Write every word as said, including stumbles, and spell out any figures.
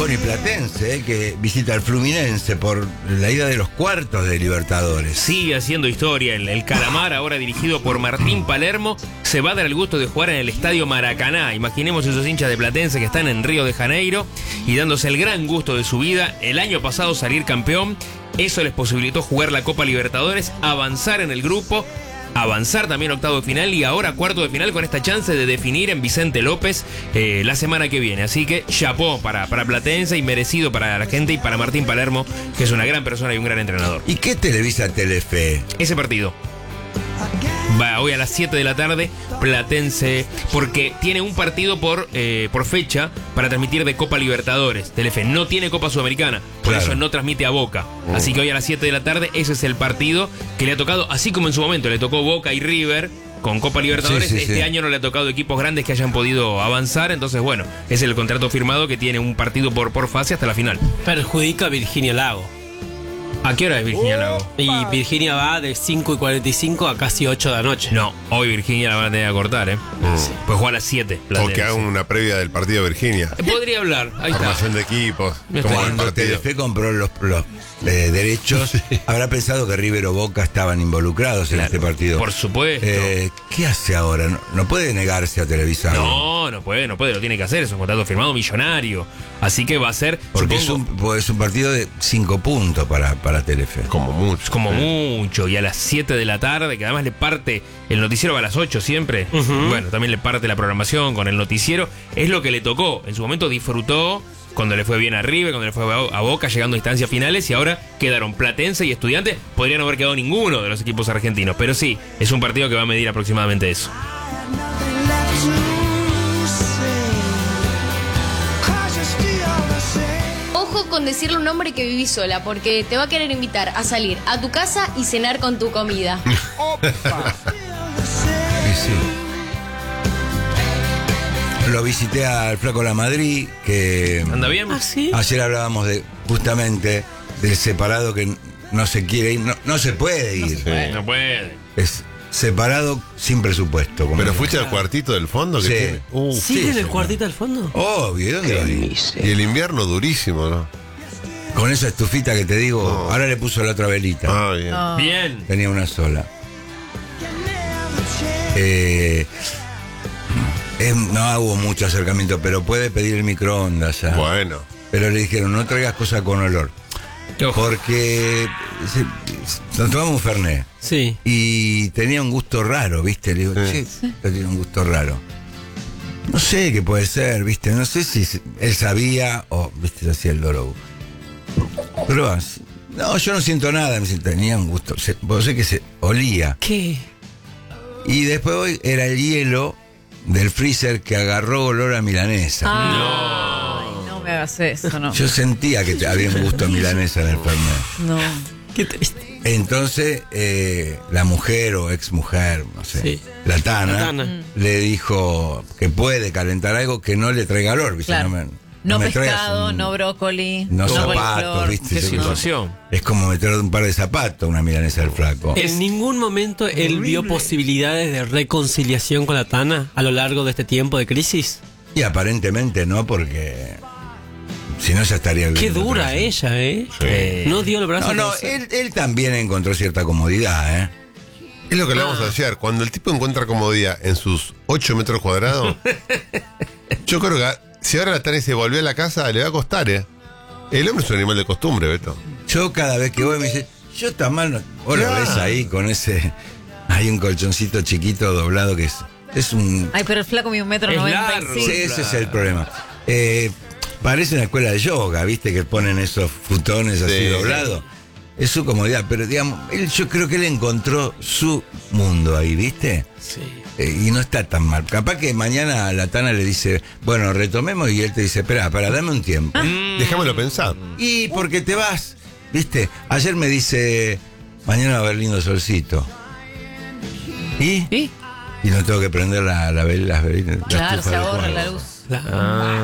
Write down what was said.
Bueno, y Platense, eh, que visita al Fluminense por la ida de los cuartos de Libertadores. Sigue haciendo historia. El, el Calamar, ahora dirigido por Martín Palermo, se va a dar el gusto de jugar en el Estadio Maracaná. Imaginemos esos hinchas de Platense que están en Río de Janeiro y dándose el gran gusto de su vida. El año pasado salir campeón, eso les posibilitó jugar la Copa Libertadores, avanzar en el grupo, avanzar también a octavo de final y ahora cuarto de final con esta chance de definir en Vicente López eh, la semana que viene. Así que chapó para, para Platense y merecido para la gente y para Martín Palermo, que es una gran persona y un gran entrenador. ¿Y qué televisa Telefe? Ese partido va hoy a las siete de la tarde, Platense, porque tiene un partido por, eh, por fecha para transmitir de Copa Libertadores. Telefe no tiene Copa Sudamericana, por Claro. eso no transmite a Boca. Oh. Así que hoy a las siete de la tarde ese es el partido que le ha tocado, así como en su momento le tocó Boca y River con Copa Libertadores. Sí, sí, este sí. año no le ha tocado equipos grandes que hayan podido avanzar. Entonces, bueno, es el contrato firmado que tiene un partido por, por fase hasta la final. Perjudica a Virginia Lago. ¿A qué hora es Virginia Lago? Y Virginia va de cinco y cuarenta y cinco a casi ocho de la noche. No, hoy Virginia la van a tener que cortar, ¿eh? Pues juega a las siete. O que haga una previa del partido de Virginia. Podría hablar, ahí está. Formación de equipos. Está Como el Cuando partido. Telefe compró los, los eh, derechos, habrá pensado que River o Boca estaban involucrados en Claro, este partido. por supuesto. Eh, ¿Qué hace ahora? No, no puede negarse a televisar. No, no puede, no puede, lo tiene que hacer, es un contrato firmado millonario. Así que va a ser, Porque es supongo, un, pues es un partido de cinco puntos para, para Telefe. Como mucho. como mucho, y a las siete de la tarde, que además le parte, el noticiero va a las ocho siempre. Ujú. Bueno, también le parte la programación con el noticiero. Es lo que le tocó. En su momento disfrutó cuando le fue bien a River, cuando le fue a Boca, llegando a instancias finales, y ahora quedaron Platense y Estudiantes. Podrían no haber quedado ninguno de los equipos argentinos, pero sí, es un partido que va a medir aproximadamente eso. Ojo con decirle a un hombre que vivís sola, porque te va a querer invitar a salir a tu casa y cenar con tu comida. Y sí. Lo visité al Flaco La Madrid, que ¿Anda bien? ¿Ah, sí? ayer hablábamos de justamente del separado que no se quiere ir, no, no se puede ir. No puede. Es separado sin presupuesto. como- Pero fuiste al cuartito del fondo que Sí. tiene. Uh, ¿Sigue sí, en el señor. cuartito al fondo? Obvio, ¿y dónde va a ir? y el invierno durísimo, ¿no? Con esa estufita que te digo, Oh. ahora le puso la otra velita. Ah, bien. Bien. Tenía una sola. Eh, es- no hubo mucho acercamiento, pero puede pedir el microondas ya. Bueno. Pero le dijeron, no traigas cosas con olor. Porque se- nos tomamos un Fernet Sí. y tenía un gusto raro, ¿viste? Le digo, Sí. che, esto tiene un gusto raro. No sé qué puede ser, ¿viste? No sé si él sabía o, ¿viste? Hacía el loro. Pero, ah, no, yo no siento nada. Me dice, tenía un gusto. Se, vos sé que se olía. ¿Qué? Y después hoy era el hielo del freezer que agarró olor a milanesa. Ay, no me hagas eso, no. Yo sentía que te- había un gusto a milanesa en el Fernet. No. Qué triste. Entonces, eh, la mujer o ex mujer, no sé, Sí. la Tana, La Tana. le dijo que puede calentar algo que no le traiga olor. ¿Viste? Claro. No, me, No me traigas pescado, un- no brócoli, no zapatos, coliflor. ¿viste? Qué Yo- situación. Es como meter un par de zapatos a una milanesa del flaco. En ningún momento él vio posibilidades de reconciliación con la Tana a lo largo de este tiempo de crisis. Y aparentemente no, porque si no ya estaría Qué viviendo dura otra vez. ella, ¿eh? Eh, No dio el brazo. No, no, a torcer. él, él también encontró cierta comodidad, ¿eh? Es lo que hablamos Ah. ayer. Cuando el tipo encuentra comodidad en sus ocho metros cuadrados, yo creo que si ahora la Tana se volvió a la casa, le va a costar, ¿eh? El hombre es un animal de costumbre, Beto. Yo cada vez que voy me dice, yo tan mal no... Vos lo Claro. ves ahí con ese... Hay un colchoncito chiquito doblado que es... Es un... Ay, pero el flaco mide un metro Es noventa y largo. cinco. Sí, ese es el problema. Eh, parece una escuela de yoga, ¿viste? Que ponen esos futones así Sí. doblados. Es su comodidad, pero digamos, él, yo creo que él encontró su mundo ahí, ¿viste? Sí. Eh, y no está tan mal. Capaz que mañana la Tana le dice, bueno, retomemos, y él te dice, espera, para, dame un tiempo. Déjamelo pensar. Y porque te vas, ¿viste? Ayer me dice, mañana va a haber lindo solcito. ¿Y? ¿Sí? Y no tengo que prender la, la, vela- las velitas, la Claro, estufa se del ahorra juego. la luz. La- Ah.